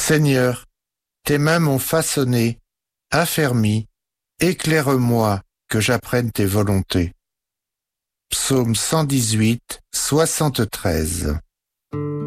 Seigneur, tes mains m'ont façonné, affermi, éclaire-moi que j'apprenne tes volontés. Psaume 118, 73.